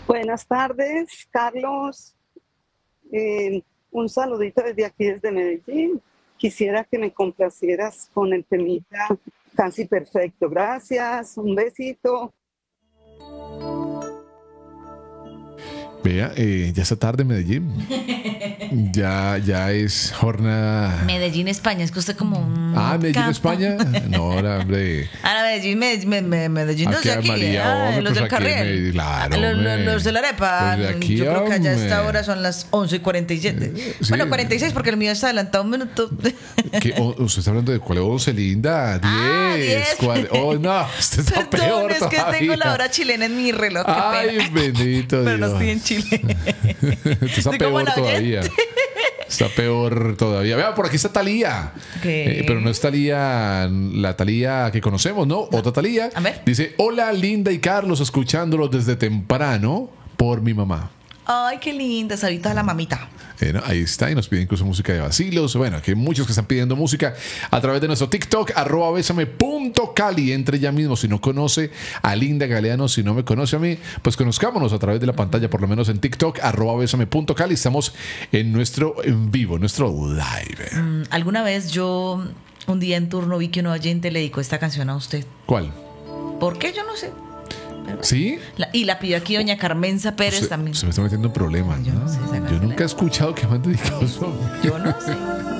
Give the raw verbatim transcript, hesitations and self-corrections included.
Buenas tardes, Carlos. Eh, un saludito desde aquí, desde Medellín. Quisiera que me complacieras con el temita Casi Perfecto. Gracias, un besito. Vea, eh, ya está tarde en Medellín. Ya, ya es jornada. Medellín, España, es que usted como un Ah, Medellín, capa. España. No, ahora, hombre. Ah, Medellín, Medellín, Medellín, Medellín, Aquí desde a aquí, María, ah, hombre, los pues del aquí en Carriel. Medellín, claro, Ah, los, los- hombre. los de la arepa. Pues de aquí, Yo creo que allá a esta hombre. hora son las once y cuarenta y siete. sí. Bueno, cuarenta y seis porque el mío está adelantado un minuto. ¿Qué? Oh, ¿usted está hablando de cuál? once, linda. Ah, diez. diez. ¿Cuál? Oh, no. Usted está Perdón, peor es que todavía. tengo la hora chilena en mi reloj. Qué Ay, pena. bendito Pero no Dios. estoy en Chile. Usted está Estoy como peor la todavía. oyente. Está peor todavía. Vea, por aquí está Talía. ¿Qué? pero no es Talía, la Talía que conocemos, ¿no? Otra Talía. A ver. Dice: Hola, Linda y Carlos, escuchándolos desde temprano por mi mamá. Ay, qué linda, ahorita la mamita. Eh, ¿no? Ahí está, y nos pide incluso música de vacilos. Bueno, aquí hay muchos que están pidiendo música a través de nuestro TikTok, arroba bésame punto cali. Entre ya mismo, si no conoce a Linda Galeano, si no me conoce a mí, pues conozcámonos a través de la pantalla, por lo menos en TikTok, arroba bésame punto cali. Estamos en nuestro en vivo, nuestro live. Mm, Alguna vez yo, un día en turno, vi que un oyente le dedicó esta canción a usted. ¿Cuál? ¿Por qué? Yo no sé. Pero- ¿Sí? La- y la pidió aquí doña Carmenza Pérez Se, también. se me está metiendo en problemas, Yo ¿no? no sé, esa Yo canción nunca he escuchado que me han dedicado eso. Yo no sé.